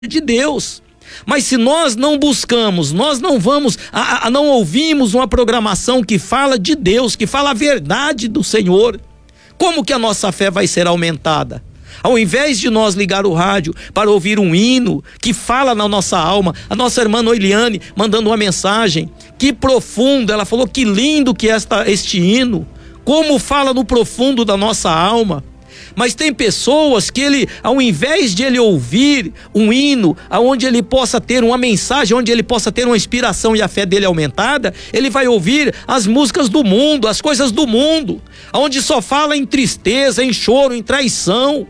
de Deus. Mas se nós não buscamos, nós não vamos, não ouvimos uma programação que fala de Deus, que fala a verdade do Senhor, como que a nossa fé vai ser aumentada? Ao invés de nós ligar o rádio para ouvir um hino que fala na nossa alma, a nossa irmã Noeliane mandando uma mensagem, que profundo, ela falou que lindo que é este hino, como fala no profundo da nossa alma. Mas tem pessoas que ao invés de ele ouvir um hino, onde ele possa ter uma mensagem, onde ele possa ter uma inspiração e a fé dele aumentada, ele vai ouvir as músicas do mundo, as coisas do mundo, onde só fala em tristeza, em choro, em traição,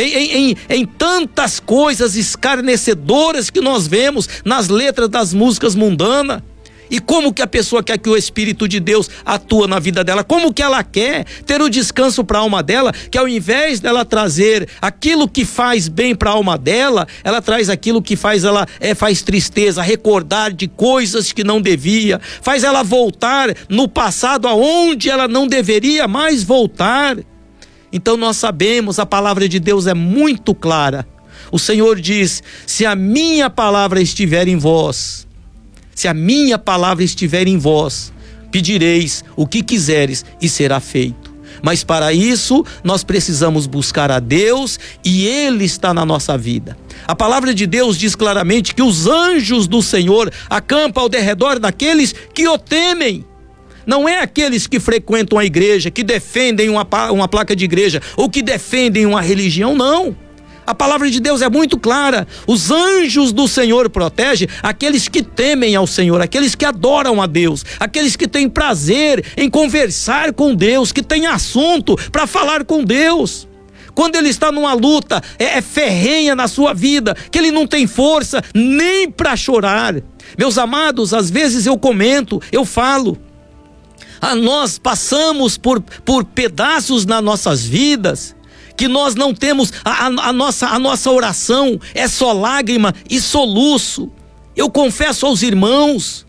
em tantas coisas escarnecedoras que nós vemos nas letras das músicas mundanas. E como que a pessoa quer que o Espírito de Deus atua na vida dela? Como que ela quer ter o descanso para a alma dela, que ao invés dela trazer aquilo que faz bem para a alma dela, ela traz aquilo que faz tristeza, recordar de coisas que não devia, faz ela voltar no passado aonde ela não deveria mais voltar. Então nós sabemos, a palavra de Deus é muito clara. O Senhor diz: se a minha palavra estiver em vós, se a minha palavra estiver em vós, pedireis o que quiseres e será feito. Mas para isso nós precisamos buscar a Deus e Ele está na nossa vida. A palavra de Deus diz claramente que os anjos do Senhor acampam ao derredor daqueles que o temem. Não é aqueles que frequentam a igreja, que defendem uma placa de igreja ou que defendem uma religião, não. A palavra de Deus é muito clara. Os anjos do Senhor protegem aqueles que temem ao Senhor, aqueles que adoram a Deus, aqueles que têm prazer em conversar com Deus, que têm assunto para falar com Deus. Quando ele está numa luta ferrenha na sua vida, que ele não tem força nem para chorar. Meus amados, às vezes eu comento, eu falo, nós passamos por pedaços nas nossas vidas, que nós não temos, a nossa oração é só lágrima e soluço. Eu confesso aos irmãos,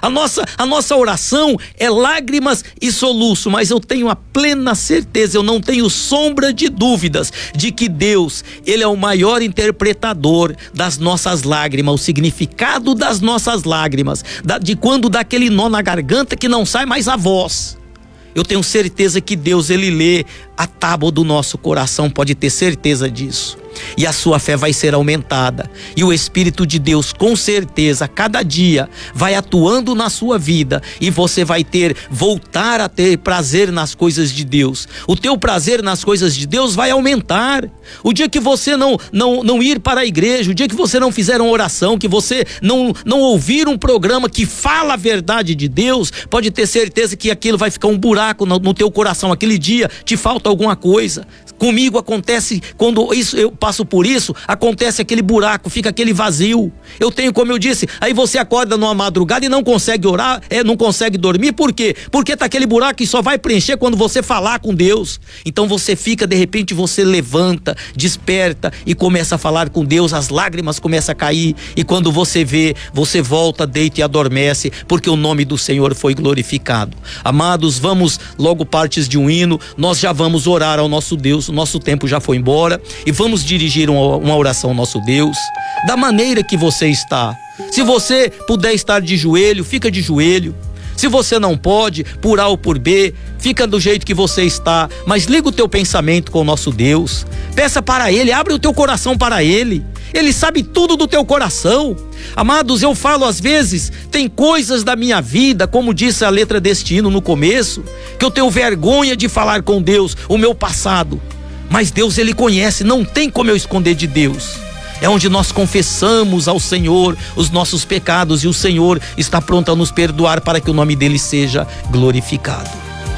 a nossa oração é lágrimas e soluço, mas eu tenho a plena certeza, eu não tenho sombra de dúvidas de que Deus, Ele é o maior interpretador das nossas lágrimas, o significado das nossas lágrimas, de quando dá aquele nó na garganta que não sai mais a voz. Eu tenho certeza que Deus, Ele lê a tábua do nosso coração, pode ter certeza disso. E a sua fé vai ser aumentada. E o Espírito de Deus, com certeza, cada dia vai atuando na sua vida. E você vai voltar a ter prazer nas coisas de Deus. O teu prazer nas coisas de Deus vai aumentar. O dia que você não ir para a igreja, o dia que você não fizer uma oração, que você não ouvir um programa que fala a verdade de Deus, pode ter certeza que aquilo vai ficar um buraco no teu coração. Aquele dia te falta alguma coisa. Comigo acontece, quando eu passo por isso, acontece aquele buraco, fica aquele vazio. Eu tenho, como eu disse, aí você acorda numa madrugada e não consegue orar, não consegue dormir. Por quê? Porque tá aquele buraco que só vai preencher quando você falar com Deus. Então você fica, de repente você levanta, desperta e começa a falar com Deus, as lágrimas começam a cair, e quando você vê, você volta, deita e adormece, porque o nome do Senhor foi glorificado. Amados, vamos logo partes de um hino, nós já vamos orar ao nosso Deus. O nosso tempo já foi embora e vamos dirigir uma oração ao nosso Deus, da maneira que você está. Se você puder estar de joelho, fica de joelho. Se você não pode, por A ou por B, fica do jeito que você está, mas liga o teu pensamento com o nosso Deus. Peça para Ele, abre o teu coração para Ele. Ele sabe tudo do teu coração. Amados, eu falo às vezes, tem coisas da minha vida, como disse a letra deste hino no começo, que eu tenho vergonha de falar com Deus, o meu passado. Mas Deus, Ele conhece, não tem como eu esconder de Deus. É onde nós confessamos ao Senhor os nossos pecados e o Senhor está pronto a nos perdoar para que o nome dEle seja glorificado.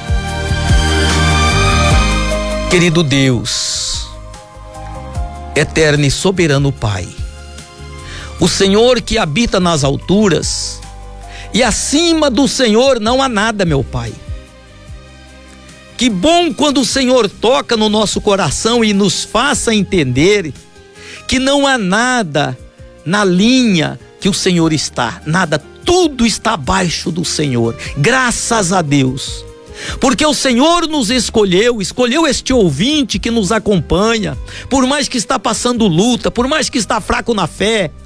Querido Deus, eterno e soberano Pai, o Senhor que habita nas alturas, e acima do Senhor não há nada, meu Pai. Que bom quando o Senhor toca no nosso coração e nos faça entender que não há nada na linha que o Senhor está, nada, tudo está abaixo do Senhor, graças a Deus. Porque o Senhor nos escolheu este ouvinte que nos acompanha, por mais que está passando luta, por mais que está fraco na fé,